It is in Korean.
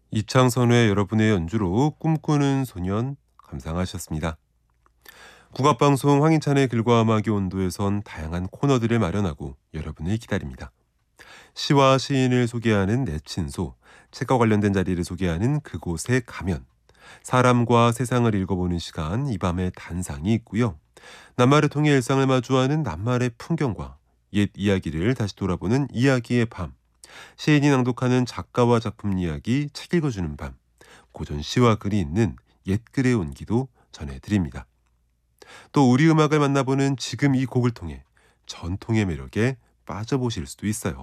이창선의 여러분의 연주로 꿈꾸는 소년 감상하셨습니다. 국악방송 황인찬의 글과 음악의 온도에선 다양한 코너들을 마련하고 여러분을 기다립니다. 시와 시인을 소개하는 내친소, 책과 관련된 자리를 소개하는 그곳에 가면, 사람과 세상을 읽어보는 시간 이 밤의 단상이 있고요. 낱말을 통해 일상을 마주하는 낱말의 풍경과 옛 이야기를 다시 돌아보는 이야기의 밤, 시인이 낭독하는 작가와 작품 이야기 책 읽어주는 밤, 고전 시와 글이 있는 옛글의 온기도 전해드립니다. 또 우리 음악을 만나보는 지금 이 곡을 통해 전통의 매력에 빠져보실 수도 있어요.